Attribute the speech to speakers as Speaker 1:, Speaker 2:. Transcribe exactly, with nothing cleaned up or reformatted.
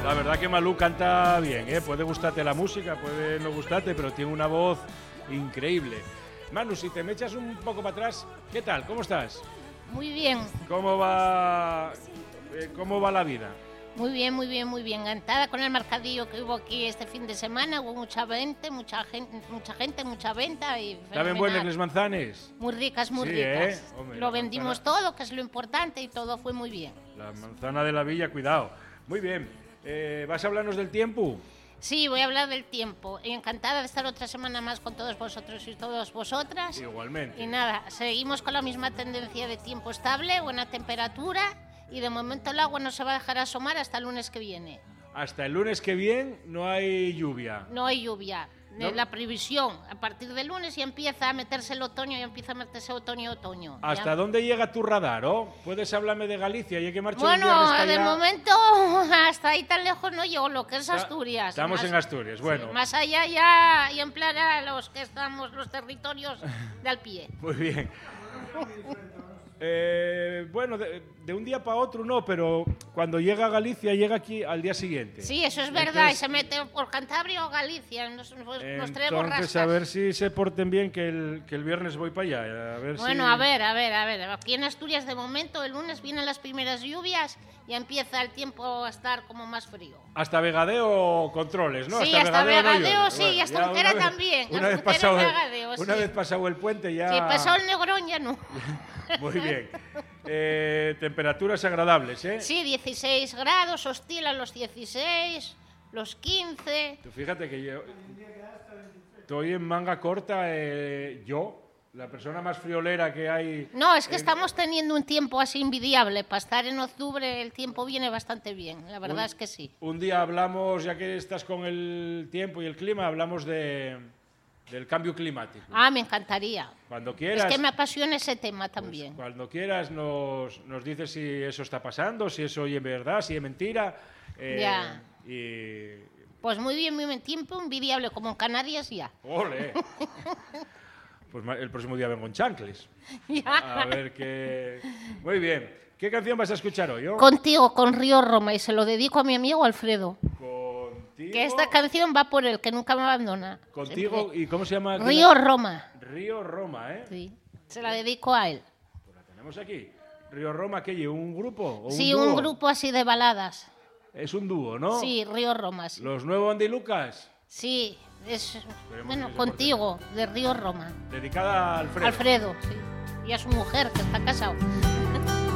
Speaker 1: La verdad que Malú canta bien, ¿eh? Puede gustarte la música, puede no gustarte, pero tiene una voz increíble. Manu, si te me echas un poco para atrás, ¿qué tal? ¿Cómo estás?
Speaker 2: Muy bien.
Speaker 1: ¿Cómo va, eh, cómo va la vida?
Speaker 2: Muy bien, muy bien, muy bien. Encantada con el mercadillo que hubo aquí este fin de semana. Hubo mucha venta, mucha gente, mucha gente, mucha venta y
Speaker 1: ¿Saben buenas las manzanas?
Speaker 2: Muy ricas, muy
Speaker 1: sí,
Speaker 2: ricas.
Speaker 1: ¿eh? Hombre,
Speaker 2: lo vendimos
Speaker 1: manzana...
Speaker 2: todo, que es lo importante, y todo fue muy bien.
Speaker 1: La manzana de la villa, cuidado. Muy bien. Eh, ¿Vas a hablarnos del tiempo?
Speaker 2: Sí, voy a hablar del tiempo. Encantada de estar otra semana más con todos vosotros y todas vosotras.
Speaker 1: Igualmente.
Speaker 2: Y nada, seguimos con la misma tendencia de tiempo estable, buena temperatura, y de momento el agua no se va a dejar asomar hasta el lunes que viene.
Speaker 1: Hasta el lunes que viene no hay lluvia.
Speaker 2: No hay lluvia.
Speaker 1: ¿No?
Speaker 2: La previsión, a partir del lunes ya empieza a meterse el otoño, ya empieza a meterse otoño-otoño.
Speaker 1: ¿Hasta
Speaker 2: ¿ya?
Speaker 1: dónde llega tu radar, oh? ¿Puedes hablarme de Galicia? Ya que marcho
Speaker 2: Bueno,
Speaker 1: el viernes
Speaker 2: de
Speaker 1: allá...
Speaker 2: momento hasta ahí tan lejos no llego, lo que es Asturias.
Speaker 1: Estamos
Speaker 2: más,
Speaker 1: en Asturias, bueno.
Speaker 2: Sí, más allá ya, y en plan a los que estamos, los territorios de al pie.
Speaker 1: Muy bien. Eh, bueno, de, de un día para otro no, pero cuando llega a Galicia, llega aquí al día siguiente.
Speaker 2: Sí, eso es verdad,
Speaker 1: Entonces,
Speaker 2: y se mete por Cantabria o Galicia, nos, nos, nos traemos
Speaker 1: entonces,
Speaker 2: rascas.
Speaker 1: a ver si se porten bien, que el, que el viernes voy para allá. A ver
Speaker 2: bueno,
Speaker 1: si...
Speaker 2: a ver, a ver, a ver. Aquí en Asturias, de momento, el lunes vienen las primeras lluvias y empieza el tiempo a estar como más frío.
Speaker 1: Hasta Vegadeo controles, ¿no?
Speaker 2: Sí,
Speaker 1: hasta
Speaker 2: hasta
Speaker 1: Vegadeo,
Speaker 2: Vegadeo,
Speaker 1: no
Speaker 2: sí,
Speaker 1: bueno,
Speaker 2: y hasta Unquera también.
Speaker 1: Una vez,
Speaker 2: Unquera
Speaker 1: pasado,
Speaker 2: Vegadeo,
Speaker 1: una
Speaker 2: sí.
Speaker 1: vez pasado el puente ya...
Speaker 2: Sí, pasado el Negrón ya no.
Speaker 1: Muy bien. Eh, temperaturas agradables, ¿eh?
Speaker 2: Sí, dieciséis grados, oscilan los dieciséis, los quince.
Speaker 1: Tú fíjate que yo estoy en manga corta, eh, yo, la persona más friolera que hay...
Speaker 2: No, es que
Speaker 1: en...
Speaker 2: estamos teniendo un tiempo así envidiable. Para estar en octubre el tiempo viene bastante bien, la verdad
Speaker 1: un,
Speaker 2: es que sí.
Speaker 1: Un día hablamos, ya que estás con el tiempo y el clima, hablamos de... del cambio climático.
Speaker 2: Ah, me encantaría.
Speaker 1: Cuando quieras...
Speaker 2: Es que me apasiona ese tema también.
Speaker 1: Pues cuando quieras nos, nos dices si eso está pasando, si eso es verdad, si es mentira. Eh,
Speaker 2: ya.
Speaker 1: Y...
Speaker 2: Pues muy bien, muy bien. Tiempo envidiable, como en Canarias ya.
Speaker 1: ¡Ole! Pues el próximo día vengo en chancles.
Speaker 2: Ya.
Speaker 1: A ver qué... Muy bien. ¿Qué canción vas a escuchar hoy? ¿Oh?
Speaker 2: Contigo, con Río Roma, y se lo dedico a mi amigo Alfredo.
Speaker 1: Contigo...
Speaker 2: Que esta canción va por él, que nunca me abandona.
Speaker 1: Contigo,
Speaker 2: Siempre.
Speaker 1: ¿y cómo se llama?
Speaker 2: Río Roma.
Speaker 1: Río Roma, ¿eh?
Speaker 2: Sí, se la dedico a él.
Speaker 1: Pues la tenemos aquí. Río Roma, ¿qué lleva? ¿Un grupo? ¿O
Speaker 2: Sí,
Speaker 1: un,
Speaker 2: un
Speaker 1: dúo?
Speaker 2: grupo así de baladas.
Speaker 1: Es un dúo, ¿no?
Speaker 2: Sí, Río Roma, sí.
Speaker 1: ¿Los nuevos Andy Lucas?
Speaker 2: Sí, es,
Speaker 1: Esperemos
Speaker 2: bueno,
Speaker 1: que se
Speaker 2: contigo, de Río Roma.
Speaker 1: Dedicada a Alfredo.
Speaker 2: Alfredo, sí. Y a su mujer, que está casado.